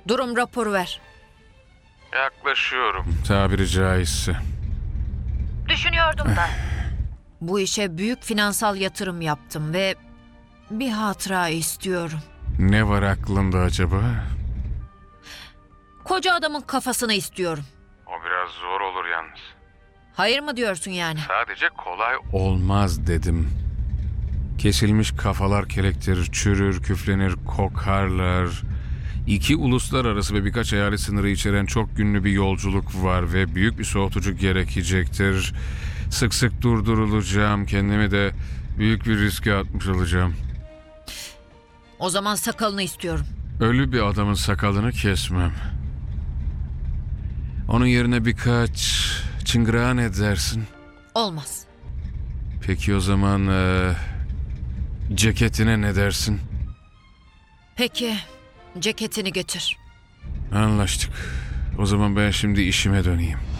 Durum raporu ver. Yaklaşıyorum. Tabiri caizse. Düşünüyordum da. Bu işe büyük finansal yatırım yaptım ve bir hatıra istiyorum. Ne var aklında acaba? Koca adamın kafasını istiyorum. O biraz zor olur yalnız. Hayır mı diyorsun yani? Sadece kolay olmaz dedim. Kesilmiş kafalar kelektirir, çürür, küflenir, kokarlar. İki uluslararası ve birkaç eyalet sınırı içeren çok günlü bir yolculuk var ve büyük bir soğutucu gerekecektir. Sık sık durdurulacağım, kendimi de büyük bir riske atmış olacağım. O zaman sakalını istiyorum. Ölü bir adamın sakalını kesmem. Onun yerine birkaç çıngırağa ne dersin? Olmaz. Peki o zaman ceketine ne dersin? Peki, ceketini getir. Anlaştık. O zaman ben şimdi işime döneyim.